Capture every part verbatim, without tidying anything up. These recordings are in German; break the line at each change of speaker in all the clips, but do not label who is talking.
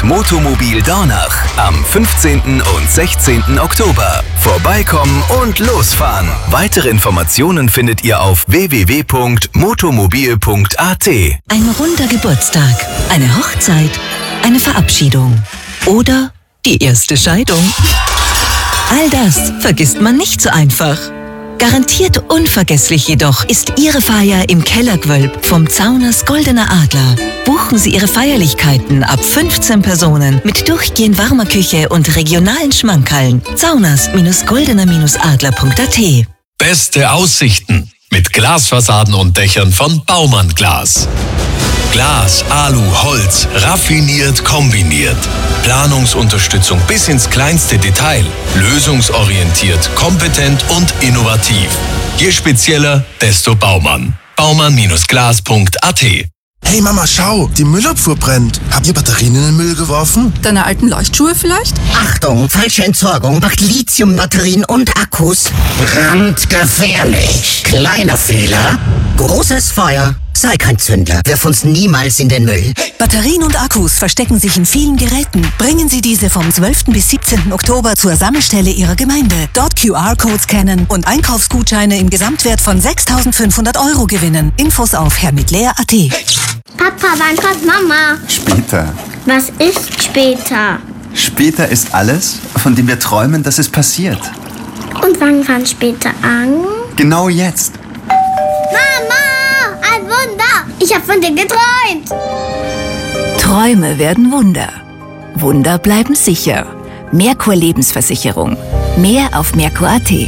Motomobil Dornach am fünfzehnten und sechzehnten Oktober. Vorbeikommen und losfahren. Weitere Informationen findet ihr auf w w w punkt motomobil punkt a t.
Ein runder Geburtstag, eine Hochzeit, eine Verabschiedung oder die erste Scheidung. All das vergisst man nicht so einfach. Garantiert unvergesslich jedoch ist Ihre Feier im Kellergewölb vom Zauners Goldener Adler. Buchen Sie Ihre Feierlichkeiten ab fünfzehn Personen mit durchgehend warmer Küche und regionalen Schmankerln. Zauners Goldener Adler punkt a t.
Beste Aussichten mit Glasfassaden und Dächern von Baumann Glas. Glas, Alu, Holz, raffiniert kombiniert. Planungsunterstützung bis ins kleinste Detail. Lösungsorientiert, kompetent und innovativ. Je spezieller, desto Baumann. Baumann Glas punkt a t.
Hey Mama, schau, die Müllabfuhr brennt. Habt ihr Batterien in den Müll geworfen?
Deine alten Leuchtschuhe vielleicht?
Achtung, falsche Entsorgung macht Lithiumbatterien und Akkus brandgefährlich. Kleiner Fehler, großes Feuer. Sei kein Zündler, wirf uns niemals in den Müll.
Batterien und Akkus verstecken sich in vielen Geräten. Bringen Sie diese vom zwölften bis siebzehnten Oktober zur Sammelstelle Ihrer Gemeinde. Dort Q R-Codes scannen und Einkaufsgutscheine im Gesamtwert von sechstausendfünfhundert Euro gewinnen. Infos auf herrmitleer punkt a t.
Papa, wann kommt Mama?
Später.
Was ist später?
Später ist alles, von dem wir träumen, dass es passiert.
Und wann fängt später an?
Genau jetzt.
Mama! Ein Wunder! Ich habe von dir geträumt!
Träume werden Wunder. Wunder bleiben sicher. Merkur Lebensversicherung. Mehr auf merkur punkt a t.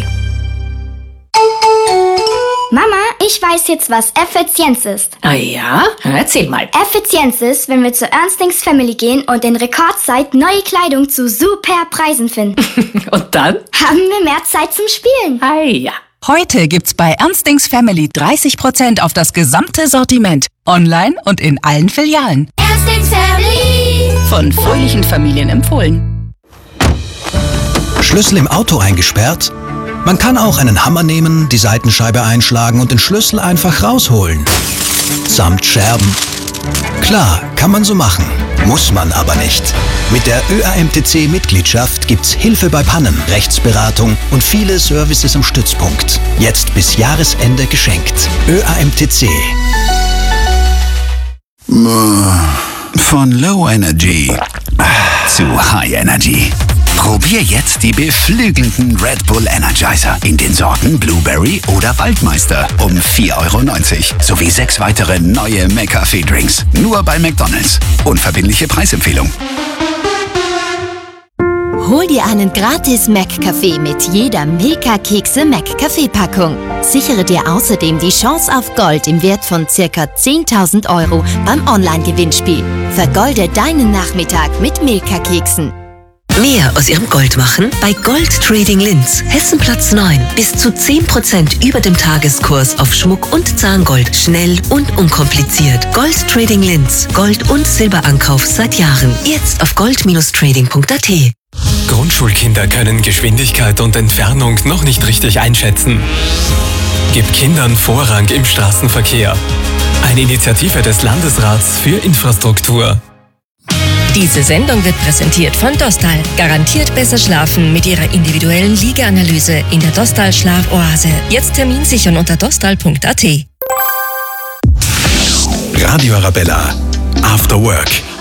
Mama, ich weiß jetzt, was Effizienz ist.
Ah ja? Erzähl mal.
Effizienz ist, wenn wir zur Ernstings Family gehen und in Rekordzeit neue Kleidung zu super Preisen finden.
Und dann?
Haben wir mehr Zeit zum Spielen.
Ah ja.
Heute gibt's bei Ernstings Family dreißig Prozent auf das gesamte Sortiment. Online und in allen Filialen.
Ernstings Family!
Von fröhlichen Familien empfohlen.
Schlüssel im Auto eingesperrt? Man kann auch einen Hammer nehmen, die Seitenscheibe einschlagen und den Schlüssel einfach rausholen. Samt Scherben. Klar, kann man so machen. Muss man aber nicht. Mit der Ö A M T C-Mitgliedschaft gibt's Hilfe bei Pannen, Rechtsberatung und viele Services am Stützpunkt. Jetzt bis Jahresende geschenkt. Ö A M T C.
Von Low Energy zu High Energy. Probier jetzt die beflügelnden Red Bull Energizer in den Sorten Blueberry oder Waldmeister um vier Euro neunzig sowie sechs weitere neue McCafé-Drinks. Nur bei McDonald's. Unverbindliche Preisempfehlung.
Hol dir einen gratis McCafé mit jeder Milka-Kekse McCafé-Packung. Sichere dir außerdem die Chance auf Gold im Wert von ca. zehntausend Euro beim Online-Gewinnspiel. Vergolde deinen Nachmittag mit Milka-Keksen.
Mehr aus Ihrem Gold machen bei Gold Trading Linz, Hessenplatz neun. Bis zu zehn Prozent über dem Tageskurs auf Schmuck und Zahngold. Schnell und unkompliziert. Gold Trading Linz. Gold- und Silberankauf seit Jahren. Jetzt auf gold trading punkt a t.
Grundschulkinder können Geschwindigkeit und Entfernung noch nicht richtig einschätzen. Gib Kindern Vorrang im Straßenverkehr. Eine Initiative des Landesrats für Infrastruktur.
Diese Sendung wird präsentiert von Dostal. Garantiert besser schlafen mit ihrer individuellen Liegeanalyse in der Dostal Schlafoase. Jetzt Termin sichern unter dostal punkt a t.
Radio Arabella. After Work.